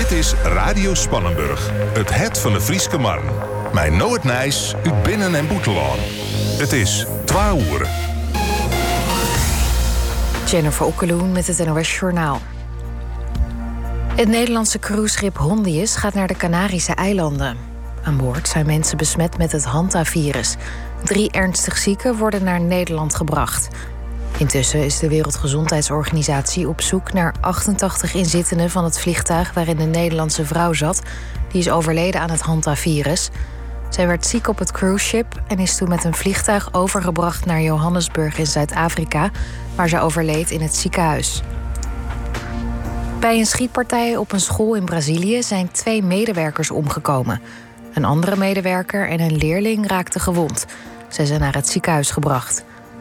Dit is Radio Spannenburg, het van de Frieske Marn. Mijn Noord Nijs, uit Binnen- en Boetelaan. Het is 12 uur. Jennifer Okkeloen met het NOS Journaal. Het Nederlandse cruiseschip Hondius gaat naar de Canarische eilanden. Aan boord zijn mensen besmet met het Hanta-virus. 3 ernstig zieken worden naar Nederland gebracht. Intussen is de Wereldgezondheidsorganisatie op zoek naar 88 inzittenden van het vliegtuig waarin de Nederlandse vrouw zat. Die is overleden aan het Hanta-virus. Zij werd ziek op het cruiseschip en is toen met een vliegtuig overgebracht naar Johannesburg in Zuid-Afrika, waar ze overleed in het ziekenhuis. Bij een schietpartij op een school in Brazilië zijn 2 medewerkers omgekomen. Een andere medewerker en een leerling raakten gewond. Zij zijn naar het ziekenhuis gebracht.